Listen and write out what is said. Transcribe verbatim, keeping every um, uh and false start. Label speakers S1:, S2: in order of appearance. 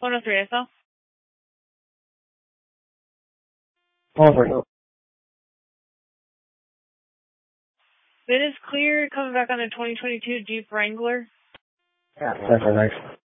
S1: one oh three S L.
S2: Over.
S1: It is clear coming back on the twenty twenty-two Jeep Wrangler.
S2: Yeah, that's nice.